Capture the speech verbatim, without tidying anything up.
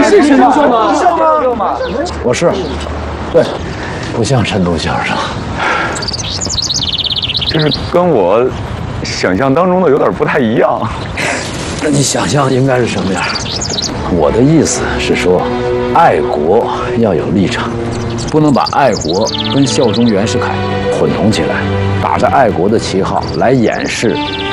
是陈独秀吗？ 像吗？ 我是，对，不像陈独先生。 就是跟我想象当中的有点不太一样。 那你想象应该是什么样？我的意思是说，爱国要有立场，不能把爱国跟效忠袁世凯混同起来，打着爱国的旗号来掩饰